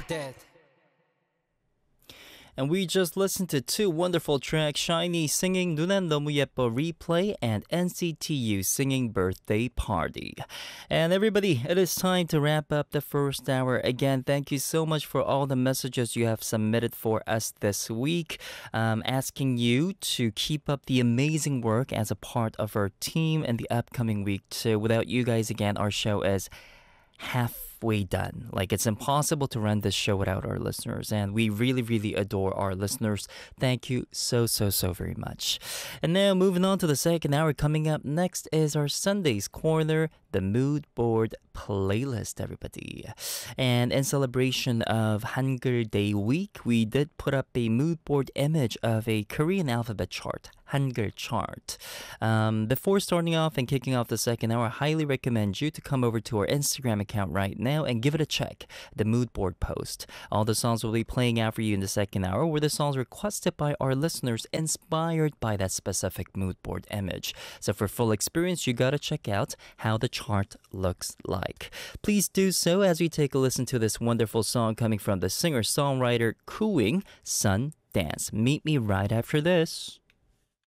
dead. And we just listened to two wonderful tracks, Shiny singing 눈엔 너무 예뻐 Replay and NCTU singing Birthday Party. And everybody, it is time to wrap up the first hour. Again, thank you so much for all the messages you have submitted for us this week, asking you to keep up the amazing work as a part of our team in the upcoming week too. Without you guys, again, our show is halfway done. Like, it's impossible to run this show without our listeners, and we really, really adore our listeners. Thank you so very much. And now, moving on to the second hour, coming up next is our Sundays Corner, the Mood Board playlist, everybody. And in celebration of Hangul Day Week, we did put up a mood board image of a Korean alphabet chart, Hangul chart. Before starting off and kicking off the second hour, I highly recommend you to come over to our Instagram account right now and give it a check, the mood board post. All the songs we'll be playing out for you in the second hour were the songs requested by our listeners, inspired by that specific mood board image. So for full experience, you gotta check out how the chart looks like. Please do so as we take a listen to this wonderful song coming from the singer-songwriter Cooing, Sun Dance. Meet me right after this.